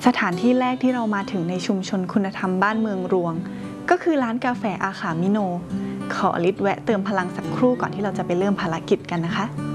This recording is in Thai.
สถานที่แรกที่เรามาถึงในชุมชนคุณธรรมบ้านเมืองรวงก็คือร้านกาแฟอาขามิโนขอลิศแวะเติมพลังสักครู่ก่อนที่เราจะไปเริ่มภารกิจกันนะคะ